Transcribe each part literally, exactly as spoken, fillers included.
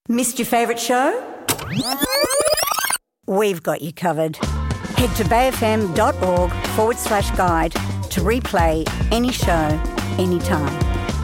Missed your favourite show? We've got you covered. Head to bayfm.org forward slash guide to replay any show, anytime.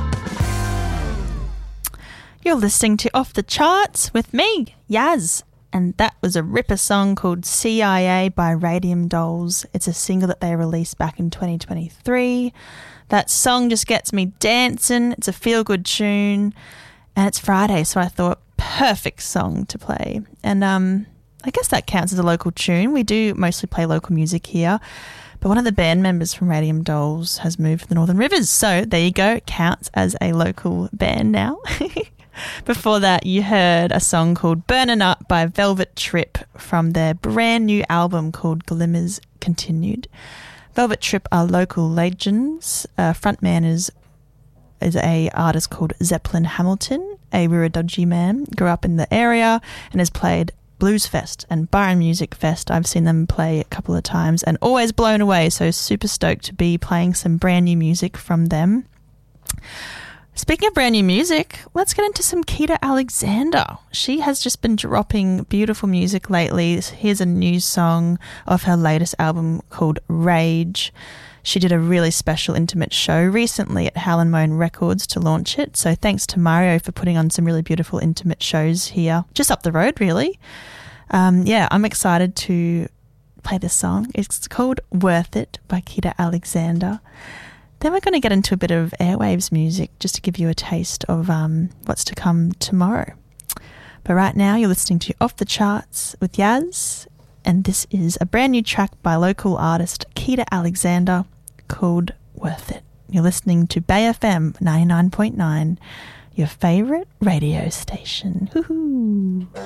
You're listening to Off the Charts with me, Yaz, and that was a ripper song called C I A by Radium Dolls. It's a single that they released back in twenty twenty-three. That song just gets me dancing. It's a feel-good tune, and it's Friday, so I thought perfect song to play. And um, I guess that counts as a local tune. We do mostly play local music here, but one of the band members from Radium Dolls has moved to the Northern Rivers, so there you go. It counts as a local band now. Before that, you heard a song called Burnin' Up by Velvet Trip from their brand new album called Glimmers Continued. Velvet Trip are local legends. Uh, frontman is is a artist called Zeppelin Hamilton, a Wirradudgy man. Grew up in the area and has played Blues Fest and Byron Music Fest. I've seen them play a couple of times and always blown away, so super stoked to be playing some brand new music from them. Speaking of brand new music, let's get into some Kita Alexander. She has just been dropping beautiful music lately. Here's a new song of her latest album called Rage. She did a really special intimate show recently at Howlin' Moan Records to launch it. So thanks to Mario for putting on some really beautiful intimate shows here, just up the road really. Um, yeah, I'm excited to play this song. It's called Worth It by Kita Alexander. Then we're going to get into a bit of Airwaves music just to give you a taste of um, what's to come tomorrow. But right now you're listening to Off the Charts with Yaz, and this is a brand new track by local artist Kita Alexander called Worth It. You're listening to Bay F M ninety-nine point nine, your favourite radio station. Woohoo!